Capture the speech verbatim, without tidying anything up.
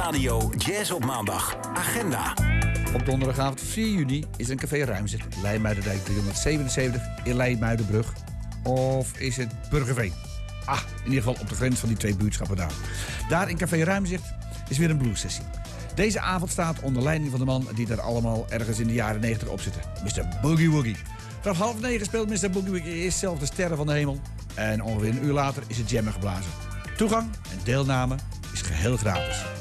Radio Jazz op maandag. Agenda. Op donderdagavond vier juni is er een café Ruimzicht, Leimuidendijk driehonderdzevenenzeventig in Leimuidenbrug. Of is het Burgerveen? Ah, in ieder geval op de grens van die twee buurtschappen daar. Daar in café Ruimzicht is weer een bluessessie. Deze avond staat onder leiding van de man die daar allemaal ergens in de jaren negentig op zitten. mister Boogie Woogie. Vanaf half negen speelt mister Boogie Woogie eerst zelf de sterren van de hemel. En ongeveer een uur later is het jammer geblazen. Toegang en deelname is geheel gratis.